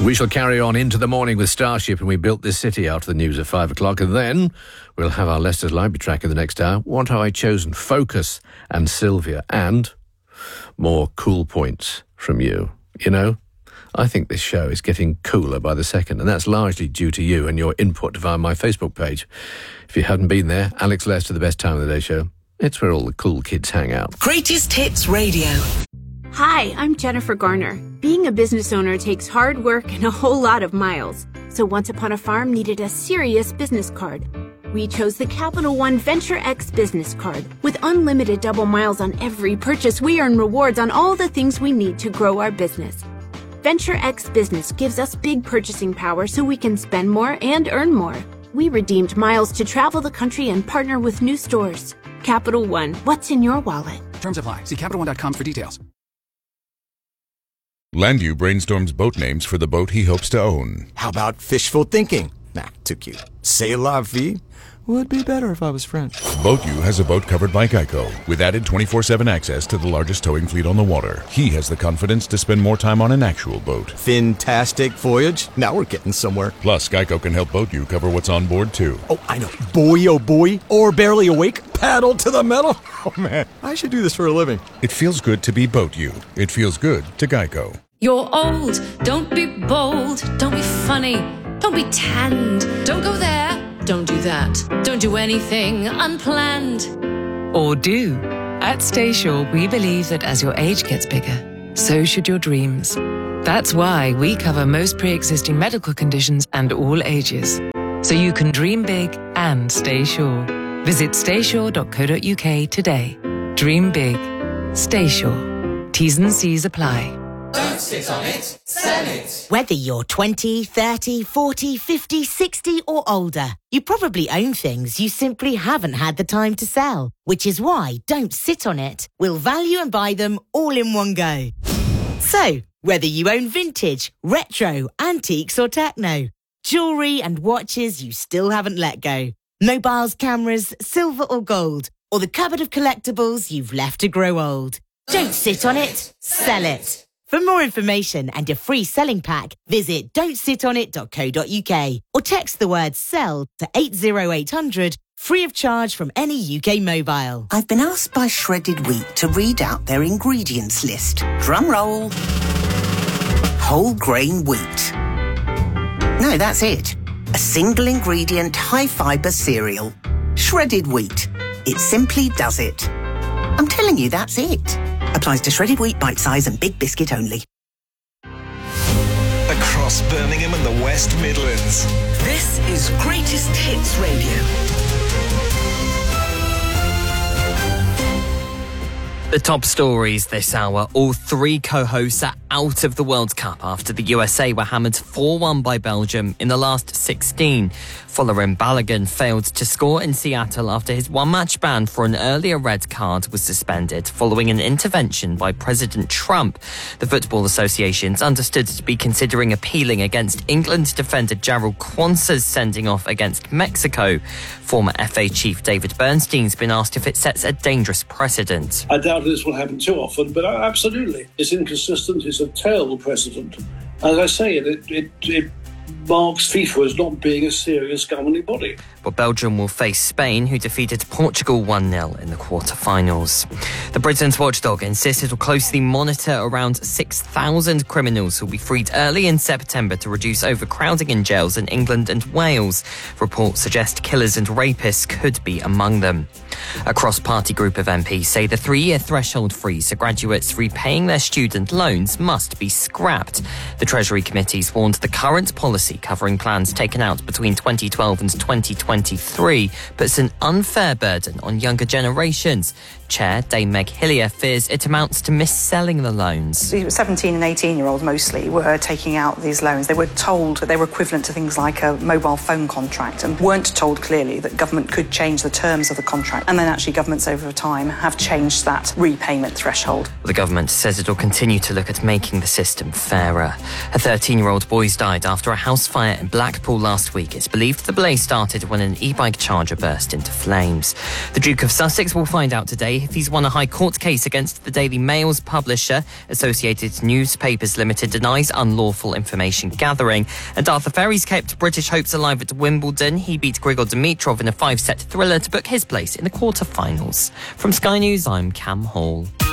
We shall carry on into the morning with Starship, and we built this city after the news at 5 o'clock, and then we'll have our Leicester's Library track in the next hour. What have I chosen? Focus and Sylvia, and more cool points from you. You know, I think this show is getting cooler by the second, and that's largely due to you and your input via my Facebook page. If you haven't been there, Alex Lester, the Best Time of the Day show. It's where all the cool kids hang out. Greatest Hits Radio. Hi, I'm Jennifer Garner. Being a business owner takes hard work and a whole lot of miles. So Once Upon a Farm needed a serious business card. We chose the Capital One Venture X business card. With unlimited double miles on every purchase, we earn rewards on all the things we need to grow our business. Venture X Business gives us big purchasing power so we can spend more and earn more. We redeemed miles to travel the country and partner with new stores. Capital One, what's in your wallet? Terms apply. See CapitalOne.com for details. Landview brainstorms boat names for the boat he hopes to own. How about fishful thinking? Nah, too cute. C'est la vie? Would be better if I was French. BoatU has a boat covered by Geico, with added 24/7 access to the largest towing fleet on the water. He has the confidence to spend more time on an actual boat. Fantastic voyage. Now we're getting somewhere. Plus, Geico can help BoatU cover what's on board, too. Oh, I know. Boy, oh boy. Or barely awake. Paddle to the metal. Oh, man. I should do this for a living. It feels good to be BoatU. It feels good to Geico. You're old. Don't be bold. Don't be funny. Don't be tanned. Don't go there. Don't do that. Don't do anything unplanned. Or do. At Staysure, we believe that as your age gets bigger, so should your dreams. That's why we cover most pre-existing medical conditions and all ages. So you can dream big and stay sure. Visit staysure.co.uk today. Dream big. Stay sure. T's and C's apply. Don't sit on it, sell it. Whether you're 20, 30, 40, 50, 60 or older, you probably own things you simply haven't had the time to sell. Which is why Don't Sit on It will value and buy them all in one go. So, whether you own vintage, retro, antiques or techno, jewellery and watches you still haven't let go, mobiles, cameras, silver or gold, or the cupboard of collectibles you've left to grow old. Don't sit on it, sell it. For more information and a free selling pack, visit don'tsitonit.co.uk or text the word SELL to 80800, free of charge from any UK mobile. I've been asked by Shredded Wheat to read out their ingredients list. Drum roll. Whole grain wheat. No, that's it. A single ingredient, high fibre cereal. Shredded wheat. It simply does it. I'm telling you, that's it. Applies to shredded wheat, bite size and big biscuit only. Across Birmingham and the West Midlands. This is Greatest Hits Radio. The top stories this hour. All three co-hosts are out of the World Cup after the USA were hammered 4-1 by Belgium in the last 16. Following Balogun failed to score in Seattle after his one-match ban for an earlier red card was suspended following an intervention by President Trump. The Football Association's understood to be considering appealing against England defender Jarrell Quansah's sending off against Mexico. Former FA chief David Bernstein's been asked if it sets a dangerous precedent. I doubt this will happen too often, but absolutely. It's inconsistent. It's a terrible precedent. As I say, it marks FIFA as not being a serious governing body. But Belgium will face Spain, who defeated Portugal 1-0 in the quarter-finals. The Britain's watchdog insists it will closely monitor around 6,000 criminals who will be freed early in September to reduce overcrowding in jails in England and Wales. Reports suggest killers and rapists could be among them. A cross-party group of MPs say the 3-year threshold freeze for graduates repaying their student loans must be scrapped. The Treasury Committee's warned the current policy covering plans taken out between 2012 and 2023 puts an unfair burden on younger generations. Chair Dame Meg Hillier fears it amounts to mis-selling the loans. 17 and 18-year-olds mostly were taking out these loans. They were told that they were equivalent to things like a mobile phone contract and weren't told clearly that government could change the terms of the contract. And then actually governments over time have changed that repayment threshold. The government says it'll continue to look at making the system fairer. A 13-year-old boy's died after a house fire in Blackpool last week. It's believed the blaze started when an e-bike charger burst into flames. The Duke of Sussex will find out today if he's won a High Court case against the Daily Mail's publisher. Associated Newspapers Limited denies unlawful information gathering. And Arthur Ferry's kept British hopes alive at Wimbledon. He beat Grigor Dimitrov in a 5-set thriller to book his place in the quarter-finals. From Sky News, I'm Cam Hall.